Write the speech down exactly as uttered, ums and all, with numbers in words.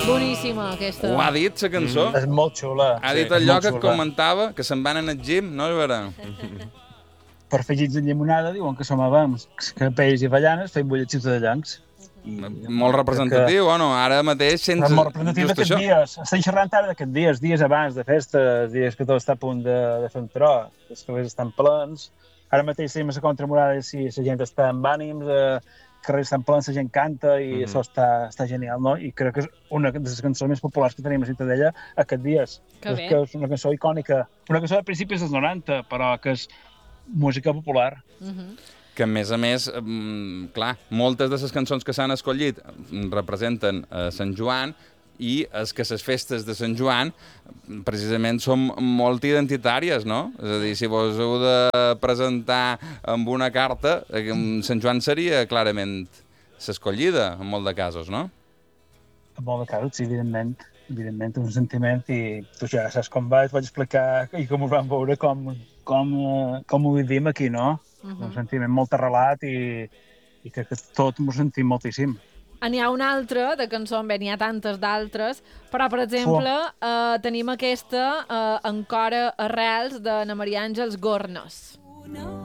Boníssima, aquesta. Ho ha dit, la cançó? És molt xula. Ha dit allò que et comentava, que se'n van anar al gym, no, Joan? Per fer gits de llimonada diuen que som abans que pells i avellanes fem bullets ciutadans. Molt representatiu, o no? Ara mateix sense... Molt representatiu d'aquests dies. Estem xerrant ara d'aquests dies, dies abans de festes, dies que tot està a punt de, de fer un tro, els carrers estan plens. Ara mateix tenim la contramurada si la gent està amb ànims, eh, els carrers estan plens, la gent canta i mm-hmm. això està, està genial, no? I crec que és una de les cançons més populars que tenim a Ciutadella aquests dies. Que és, que és una cançó icònica, una cançó de principis dels noranta, però que és música popular. Mm-hmm. Que, a més a més, clar, moltes de les cançons que s'han escollit representen a Sant Joan i és que les festes de Sant Joan precisament són molt identitàries, no? És a dir, si vos heu de presentar amb una carta, Sant Joan seria clarament l'escollida, en molt de casos, no? En molt de casos, sí, evidentment. Evidentment, un sentiment i tu ja saps com va, et vaig explicar i com ho vam veure, com, com, com ho vivim aquí, no? Uh-huh. Un sentiment molt arrelat i, i que, que tot m'ho sentim moltíssim. N'hi ha una altra de cançó, bé, n'hi ha tantes d'altres, però, per exemple, eh, tenim aquesta eh, Encora arrels de na Maria Àngels Gornes.